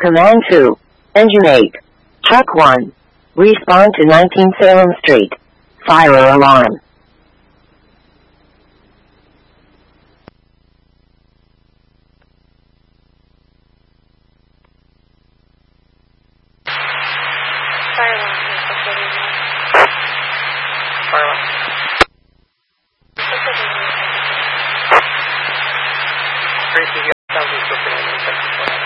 Command 2. Engine 8. Truck 1. Respawn to 19 Salem Street. Fire alarm. Fire alarm. Fire alarm.